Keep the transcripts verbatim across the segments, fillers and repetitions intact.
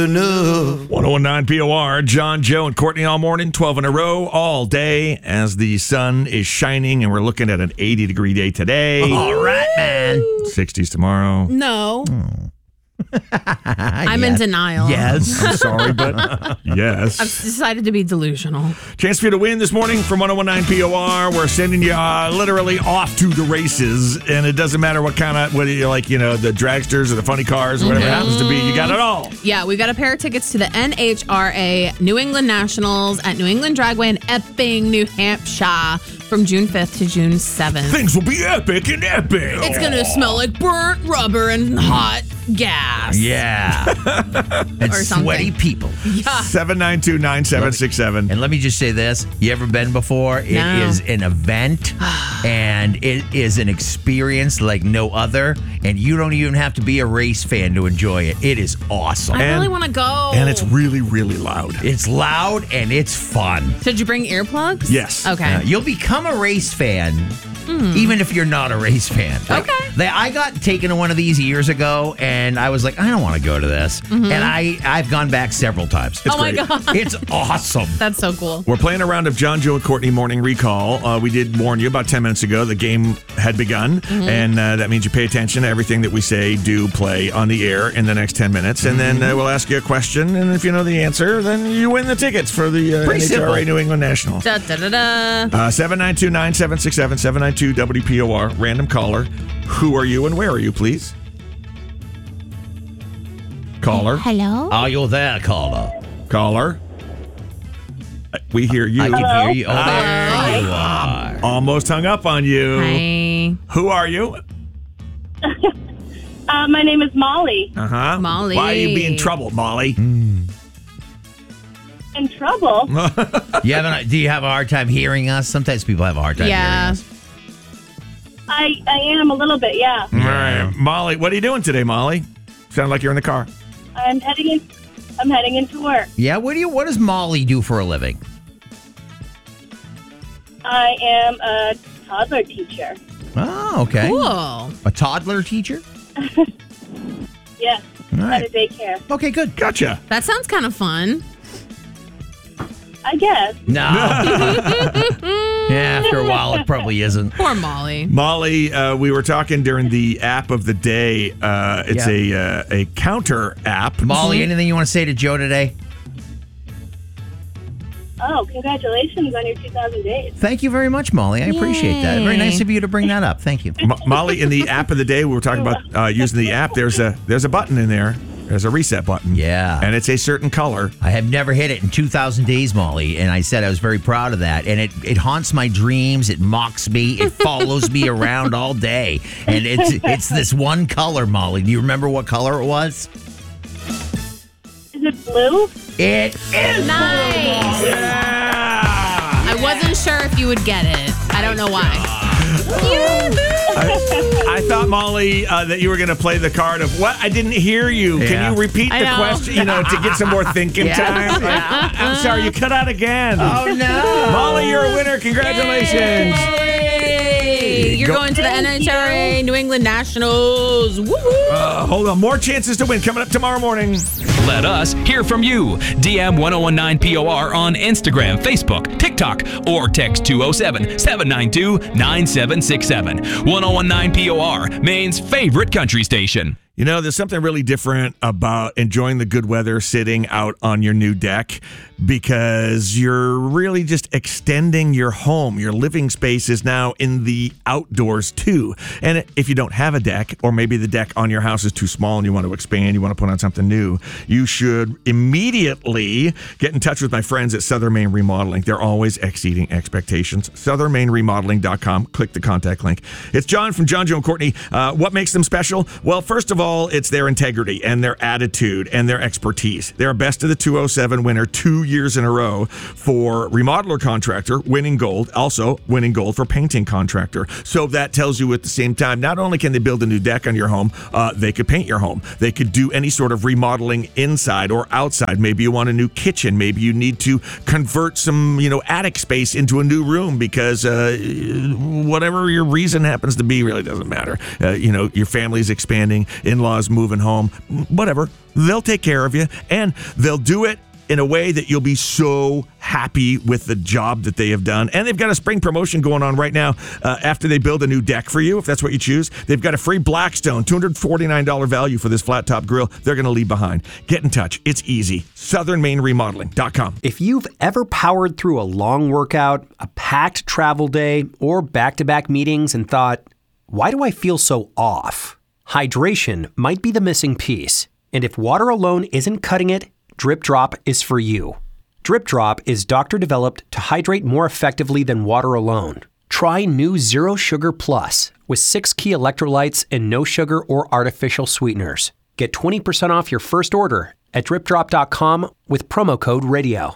enough. one oh one nine P O R, John, Joe, and Courtney all morning, twelve in a row, all day as the sun is shining, and we're looking at an eighty degree day today. All right, man. sixties tomorrow. No. I'm Yeah. in denial. Yes. I'm sorry, but yes. I've decided to be delusional. Chance for you to win this morning from one oh one nine P O R. We're sending you uh, literally off to the races, and it doesn't matter what kind of, whether you like, you know, the dragsters or the funny cars or whatever it happens to be. You got it all. Yeah, we got a pair of tickets to the N H R A New England Nationals at New England Dragway in Epping, New Hampshire from June fifth to June seventh. Things will be epic and epic. It's going to smell like burnt rubber and hot gas. Yeah. And Or something. sweaty people. Yeah. seven nine two, nine seven six seven. And let me just say this. You ever been before? It No. is an event and it is an experience like no other. And you don't even have to be a race fan to enjoy it. It is awesome. I And- really want to go. And it's really, really loud. It's loud and it's fun. Did you bring earplugs? Yes. Okay. Uh, you'll become a race fan, even if you're not a race fan. Like, Okay. They, I got taken to one of these years ago, and I was like, I don't want to go to this. And I, I've gone back several times. oh, my great. God. It's awesome. That's so cool. We're playing a round of John, Joe, and Courtney Morning Recall. Uh, we did warn you about ten minutes ago. The game had begun, and uh, that means you pay attention to everything that we say, do, play on the air in the next ten minutes. And then uh, we'll ask you a question, and if you know the answer, then you win the tickets for the uh, Pretty N H R A simple. New England National. Da, da, da, da. Uh, seven nine two, nine seven six seven, seven nine two W P O R, random caller. Who are you and where are you, please? Caller. Hello? Are you there, caller? Caller. Uh, We hear you. I can Hello? hear you. Oh, there you are. Almost hung up on you. Hi. Who are you? Uh, my name is Molly. Uh-huh. Molly. Why are you being troubled, Molly? In trouble. You have an, do you have a hard time hearing us? Sometimes people have a hard time Yeah. hearing us. I, I am a little bit, yeah. All right. Molly, what are you doing today, Molly? Sound like you're in the car. I'm heading in. I'm heading into work. Yeah, what do you? What does Molly do for a living? I am a toddler teacher. Oh, okay. Cool. A toddler teacher? Yes, All at a right. daycare. Okay, good. Gotcha. That sounds kind of fun. I guess. No. Yeah, after a while, it probably isn't. Poor Molly. Molly, uh, we were talking during the app of the day. Uh, it's a uh, a counter app. Molly, anything you want to say to Joe today? Oh, congratulations on your two thousand days. Thank you very much, Molly. I appreciate that. Very nice of you to bring that up. Thank you. Mo- Molly, in the app of the day, we were talking about uh, using the app. There's a there's a button in there. There's a reset button. Yeah. And it's a certain color. I have never hit it in two thousand days, Molly, and I said I was very proud of that. And it, it haunts my dreams. It mocks me. It follows me around all day. And it's it's this one color, Molly. Do you remember what color it was? Is it blue? It is. Nice. Yeah. I wasn't sure if you would get it. I don't know why. I, I thought, Molly, uh, that you were going to play the card of what? I didn't hear you. Yeah. Can you repeat I the know. question? You know, to get some more thinking Yeah. time. I, I'm sorry, you cut out again. Oh, no. Molly, you're a winner. Congratulations. Yay! You're Go- going to the N H R A New England Nationals. Woo-hoo. Uh, hold on. More chances to win coming up tomorrow morning. Let us hear from you. D M ten nineteen P O R on Instagram, Facebook, TikTok, or text two oh seven, seven nine two, nine seven six seven. ten nineteen P O R, Maine's favorite country station. You know, there's something really different about enjoying the good weather sitting out on your new deck because you're really just extending your home. Your living space is now in the outdoors too. And if you don't have a deck, or maybe the deck on your house is too small and you want to expand, you want to put on something new, you should immediately get in touch with my friends at Southern Maine Remodeling. They're always exceeding expectations. southern maine remodeling dot com. Click the contact link. It's John from John, Joe, and Courtney. Uh, what makes them special? Well, first of all, it's their integrity and their attitude and their expertise. They're a Best of the two oh seven winner two years in a row for remodeler contractor, winning gold, also winning gold for painting contractor. So that tells you at the same time, not only can they build a new deck on your home, uh, they could paint your home. They could do any sort of remodeling inside or outside. Maybe you want a new kitchen. Maybe you need to convert some, you know, attic space into a new room because uh, whatever your reason happens to be really doesn't matter. Uh, you know, your family's expanding, in-laws moving home, whatever. They'll take care of you, and they'll do it in a way that you'll be so happy with the job that they have done. And they've got a spring promotion going on right now uh, after they build a new deck for you, if that's what you choose. They've got a free Blackstone, two hundred forty-nine dollars value for this flat top grill they're going to leave behind. Get in touch. It's easy. southern maine remodeling dot com. If you've ever powered through a long workout, a packed travel day, or back-to-back meetings and thought, why do I feel so off? Hydration might be the missing piece. And if water alone isn't cutting it, Drip Drop is for you. Drip Drop is doctor-developed to hydrate more effectively than water alone. Try new Zero Sugar Plus with six key electrolytes and no sugar or artificial sweeteners. Get twenty percent off your first order at drip drop dot com with promo code radio.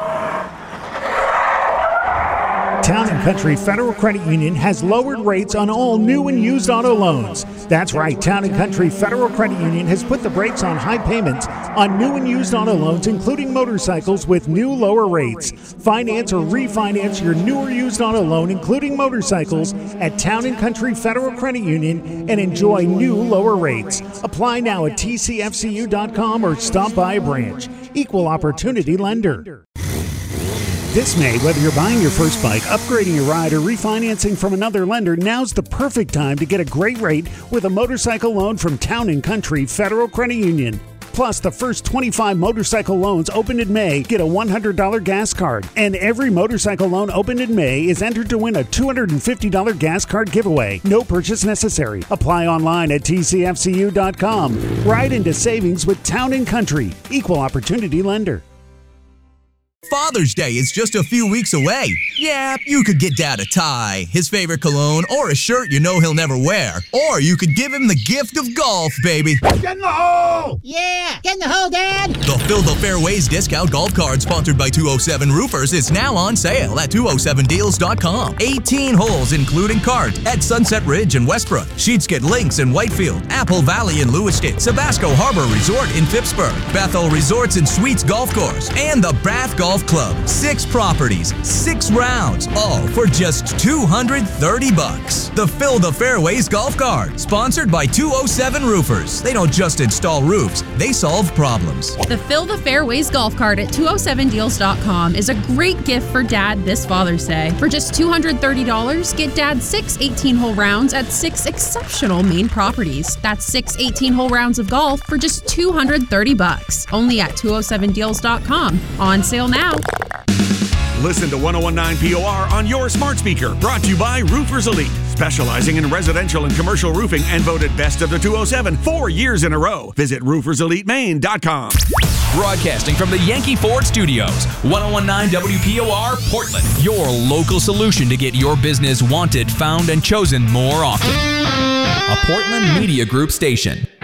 Town and Country Federal Credit Union has lowered rates on all new and used auto loans. That's right, Town and Country Federal Credit Union has put the brakes on high payments on new and used auto loans, including motorcycles, with new lower rates. Finance or refinance your new or used auto loan, including motorcycles, at Town and Country Federal Credit Union and enjoy new lower rates. Apply now at T C F C U dot com or stop by a branch. Equal Opportunity Lender. This May, whether you're buying your first bike, upgrading your ride, or refinancing from another lender, now's the perfect time to get a great rate with a motorcycle loan from Town and Country Federal Credit Union. Plus, the first twenty-five motorcycle loans opened in May get a one hundred dollars gas card. And every motorcycle loan opened in May is entered to win a two hundred fifty dollars gas card giveaway. No purchase necessary. Apply online at T C F C U dot com. Ride into savings with Town and Country. Equal Opportunity Lender. Father's Day is just a few weeks away. Yeah, you could get Dad a tie, his favorite cologne, or a shirt you know he'll never wear. Or you could give him the gift of golf, baby. Get in the hole! Yeah, get in the hole, Dad! The Fill the Fairways discount golf card sponsored by two oh seven Roofers is now on sale at two oh seven deals dot com. eighteen holes including cards at Sunset Ridge in Westbrook, Sheetskin Links in Whitefield, Apple Valley in Lewiston, Sabasco Harbor Resort in Phippsburg, Bethel Resorts and Suites Golf Course, and the Bath Golf Club. Six properties, six rounds, all for just two hundred thirty bucks. The Fill the Fairways golf card, sponsored by two oh seven Roofers. They don't just install roofs, they solve problems. The Fill the Fairways golf cart at two oh seven deals dot com is a great gift for Dad this Father's Day. For just two hundred thirty dollars, get Dad six eighteen-hole rounds at six exceptional Maine properties. That's six eighteen-hole rounds of golf for just two hundred thirty bucks. Only at two oh seven deals dot com. On sale now. Listen to one oh one nine P O R on your smart speaker. Brought to you by Roofers Elite, specializing in residential and commercial roofing and voted best of the two oh seven four years in a row. Visit roofers elite maine dot com. Broadcasting from the Yankee Ford Studios, ten nineteen W P O R, Portland. Your local solution to get your business wanted, found, and chosen more often. A Portland Media Group station.